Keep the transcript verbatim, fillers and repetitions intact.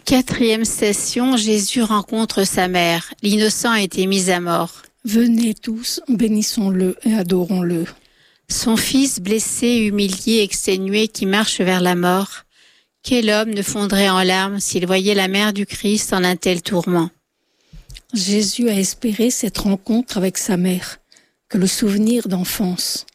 Quatrième session, Jésus rencontre sa mère. L'innocent a été mis à mort. Venez tous, bénissons-le et adorons-le. Son fils blessé, humilié, exténué, qui marche vers la mort. Quel homme ne fondrait en larmes s'il voyait la mère du Christ en un tel tourment? Jésus a espéré cette rencontre avec sa mère, que le souvenir d'enfance.